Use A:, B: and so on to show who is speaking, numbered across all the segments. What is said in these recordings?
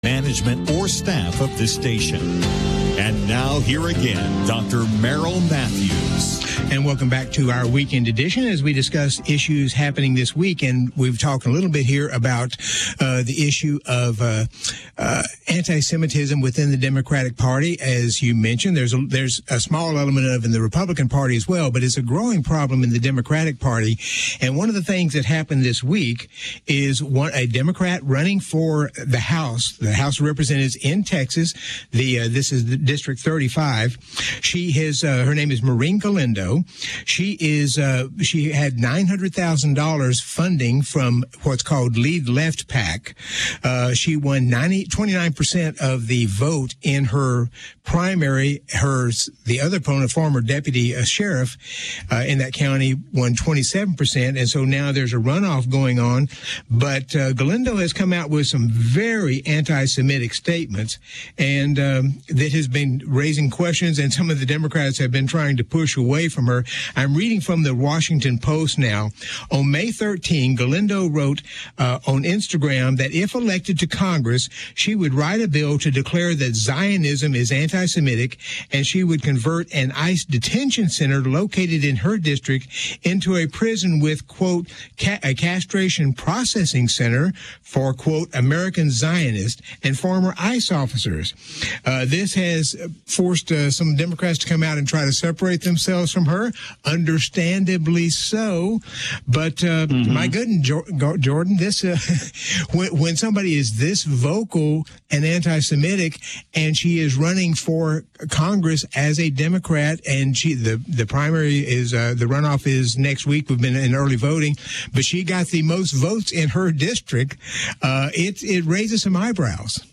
A: management or staff of this station. And now here again, Dr. Merrill Matthews.
B: And welcome back to our weekend edition as we discuss issues happening this week. And we've talked a little bit here about the issue of anti-Semitism within the Democratic Party. As you mentioned, there's a small element of in the Republican Party as well, but it's a growing problem in the Democratic Party. And one of the things that happened this week is a Democrat running for the House of Representatives in Texas. This is the District 35. She has her name is Maureen Galindo. She had $900,000 funding from what's called Lead Left PAC. She won 29% of the vote in her primary. The other opponent, former deputy sheriff in that county, won 27%, and so now there's a runoff going on. But Galindo has come out with some very anti-Semitic statements, and that has been raising questions, and some of the Democrats have been trying to push away from her. I'm reading from the Washington Post now. On May 13, Galindo wrote on Instagram that if elected to Congress, she would write a bill to declare that Zionism is anti-Semitic, and she would convert an ICE detention center located in her district into a prison with, quote, a castration processing center for, quote, American Zionists and former ICE officers. This has forced some Democrats to come out and try to separate themselves from her, understandably so. But my goodness, Jordan, this when somebody is this vocal and anti-Semitic, and she is running for Congress as a Democrat, and the primary is the runoff is next week. We've been in early voting, but she got the most votes in her district. It raises some eyebrows.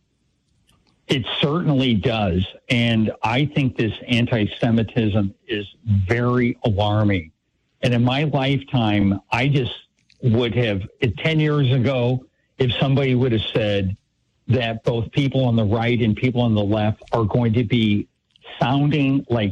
C: It certainly does. And I think this anti-Semitism is very alarming. And in my lifetime, I just would have, 10 years ago, if somebody would have said that both people on the right and people on the left are going to be sounding like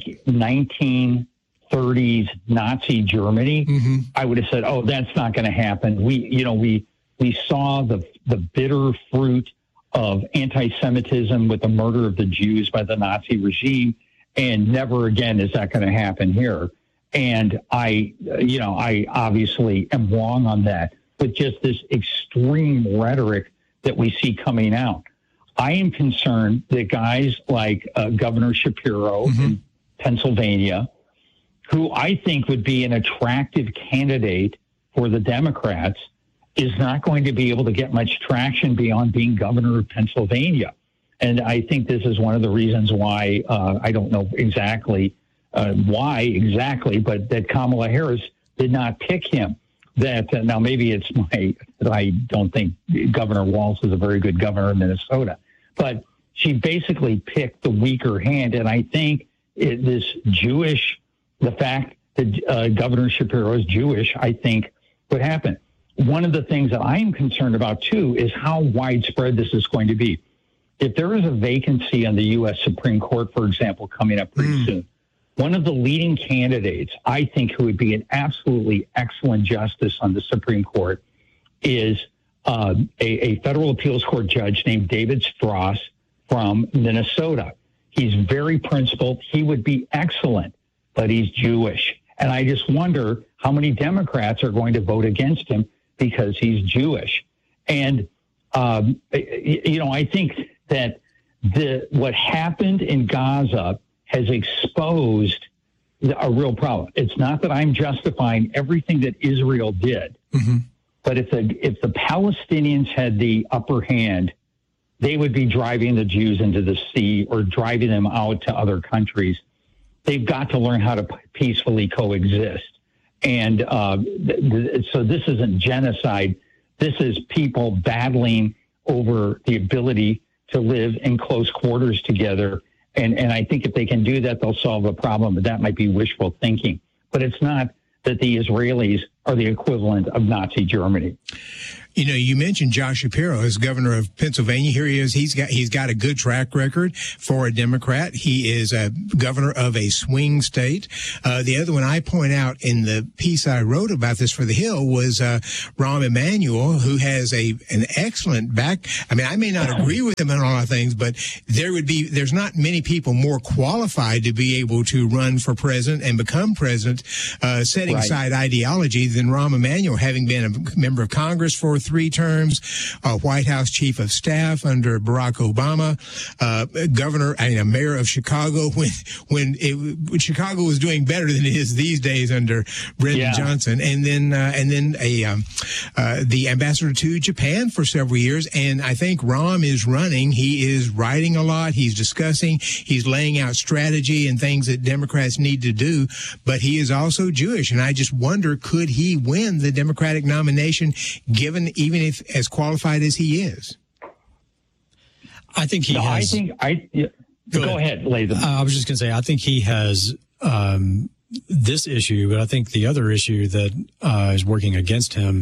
C: 1930s Nazi Germany, I would have said, oh, that's not going to happen. We saw the bitter fruit of anti-Semitism with the murder of the Jews by the Nazi regime, and never again is that going to happen here. And I obviously am wrong on that, but just this extreme rhetoric that we see coming out. I am concerned that guys like Governor Shapiro in Pennsylvania, who I think would be an attractive candidate for the Democrats, is not going to be able to get much traction beyond being governor of Pennsylvania. And I think this is one of the reasons why, I don't know exactly why exactly, but that Kamala Harris did not pick him. That now maybe it's that I don't think Governor Walz is a very good governor of Minnesota, but she basically picked the weaker hand. And I think the fact that Governor Shapiro is Jewish, I think would happen. One of the things that I am concerned about, too, is how widespread this is going to be. If there is a vacancy on the U.S. Supreme Court, for example, coming up pretty soon, one of the leading candidates, I think, who would be an absolutely excellent justice on the Supreme Court is a federal appeals court judge named David Strauss from Minnesota. He's very principled. He would be excellent, but he's Jewish. And I just wonder how many Democrats are going to vote against him because he's Jewish. And, I think that what happened in Gaza has exposed a real problem. It's not that I'm justifying everything that Israel did, but if the Palestinians had the upper hand, they would be driving the Jews into the sea or driving them out to other countries. They've got to learn how to peacefully coexist. And so this isn't genocide. This is people battling over the ability to live in close quarters together. And I think if they can do that, they'll solve a problem. But that might be wishful thinking. But it's not that the Israelis are the equivalent of Nazi Germany.
B: You know, you mentioned Josh Shapiro as governor of Pennsylvania. Here he is. He's got a good track record for a Democrat. He is a governor of a swing state. The other one I point out in the piece I wrote about this for The Hill was Rahm Emanuel, who has an excellent back. I mean, I may not agree with him on a lot of things, but there's not many people more qualified to be able to run for president and become president, setting aside ideology, than Rahm Emanuel, having been a member of Congress for 3 terms, White House chief of staff under Barack Obama, mayor of Chicago when Chicago was doing better than it is these days under Brendan Johnson, and then the ambassador to Japan for several years. And I think Rahm is running. He is writing a lot. He's discussing. He's laying out strategy and things that Democrats need to do. But he is also Jewish, and I just wonder, could he win the Democratic nomination, given even if as qualified as he is?
D: I think he has.
C: Go ahead, Latham.
D: I was just going to say, I think he has this issue, but I think the other issue that is working against him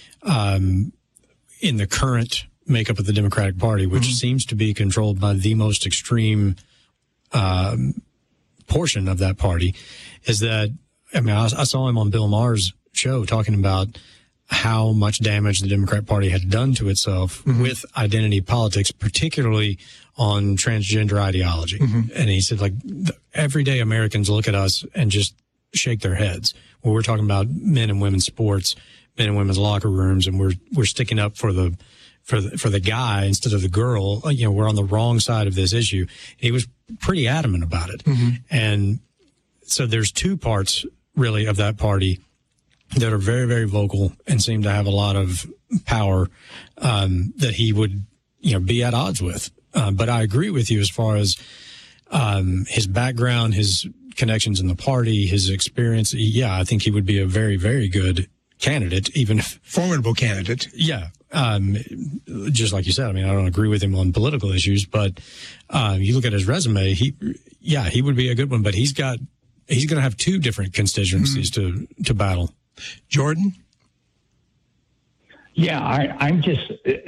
D: in the current makeup of the Democratic Party, which seems to be controlled by the most extreme portion of that party, is that, I mean, I saw him on Bill Maher's show talking about how much damage the Democrat Party had done to itself with identity politics, particularly on transgender ideology. And he said, like, everyday Americans look at us and just shake their heads. Well, we're talking about men and women's sports, men and women's locker rooms, and we're sticking up for the guy instead of the girl. You know, we're on the wrong side of this issue. He was pretty adamant about it. And so there's 2 parts really of that party that are very, very vocal and seem to have a lot of power that he would, be at odds with. But I agree with you as far as his background, his connections in the party, his experience. Yeah, I think he would be a very, very good candidate, even if
B: formidable candidate.
D: Yeah. Just like you said, I mean, I don't agree with him on political issues, but you look at his resume, he would be a good one, but he's going to have 2 different constituencies to battle.
B: Jordan?
C: Yeah, I'm just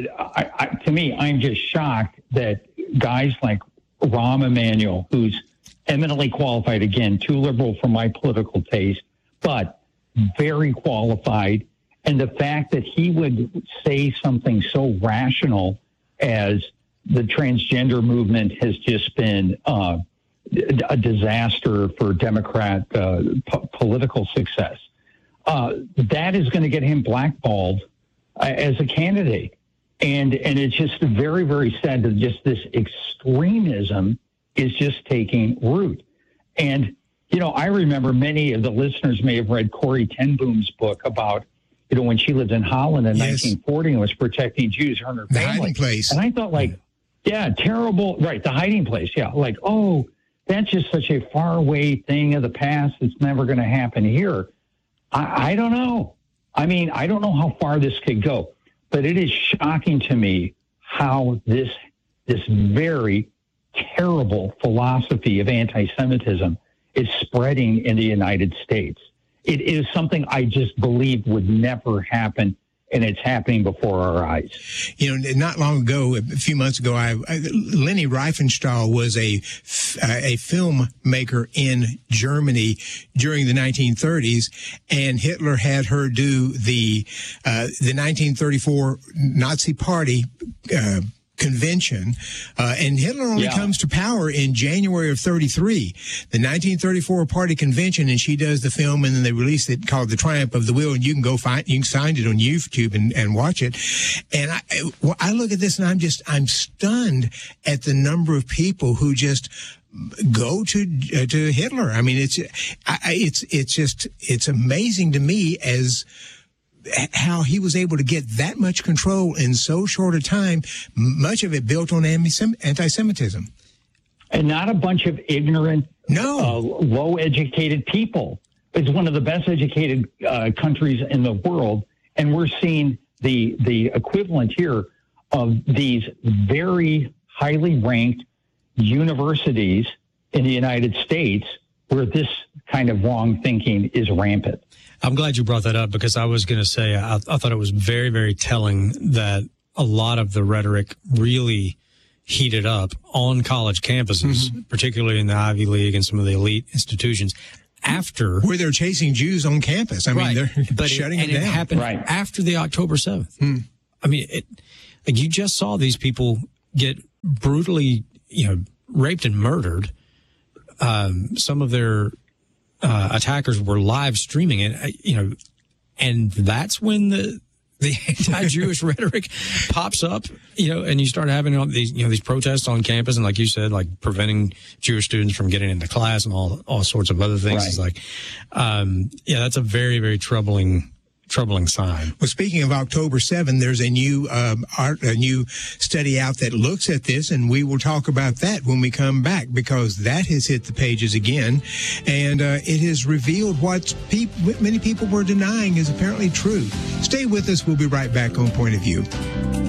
C: shocked that guys like Rahm Emanuel, who's eminently qualified, again, too liberal for my political taste, but very qualified, and the fact that he would say something so rational as the transgender movement has just been a disaster for Democrat political success. That is going to get him blackballed as a candidate. And it's just very, very sad that just this extremism is just taking root. And, I remember many of the listeners may have read Corrie ten Boom's book about, when she lived in Holland in 1940 and was protecting Jews, her and her family.
B: The Hiding Place.
C: And I thought, terrible. Right, The Hiding Place. Yeah, that's just such a faraway thing of the past. It's never going to happen here. I don't know. I mean, I don't know how far this could go, but it is shocking to me how this very terrible philosophy of anti-Semitism is spreading in the United States. It is something I just believed would never happen, and it's happening before our eyes.
B: Not long ago, a few months ago, Leni Riefenstahl was a filmmaker in Germany during the 1930s, and Hitler had her do the 1934 Nazi Party convention, and Hitler only comes to power in January of 33, the 1934 party convention, and she does the film, and then they released it called The Triumph of the Will, and you can find it on YouTube and watch it. And I look at this and I'm stunned at the number of people who just go to Hitler. I mean, it's amazing to me as how he was able to get that much control in so short a time, much of it built on anti-Semitism.
C: And not a bunch of ignorant, low-educated people. It's one of the best educated countries in the world, and we're seeing the equivalent here of these very highly ranked universities in the United States where this kind of wrong thinking is rampant.
D: I'm glad you brought that up, because I was going to say I thought it was very, very telling that a lot of the rhetoric really heated up on college campuses, particularly in the Ivy League and some of the elite institutions, after
B: where they're chasing Jews on campus. I mean, they're shutting them down.
D: And it happened after the October 7th. I mean, you just saw these people get brutally, raped and murdered. Some of their attackers were live streaming it, and that's when the anti-Jewish rhetoric pops up, and you start having these protests on campus, and like you said, like preventing Jewish students from getting into class and all sorts of other things. It's like, that's a very, very troubling sign.
B: Well, speaking of October 7, there's a new study out that looks at this, and we will talk about that when we come back, because that has hit the pages again, and it has revealed what many people were denying is apparently true. Stay with us. We'll be right back on Point of View.